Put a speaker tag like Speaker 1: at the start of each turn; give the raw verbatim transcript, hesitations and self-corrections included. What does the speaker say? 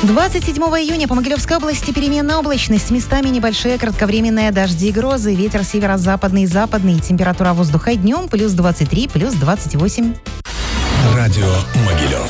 Speaker 1: двадцать седьмого июня по Могилевской области переменная облачность. Местами небольшие кратковременные дожди и грозы. Ветер северо-западный и западный. Температура воздуха днем плюс двадцать три, плюс двадцать восемь.
Speaker 2: Радио Могилев.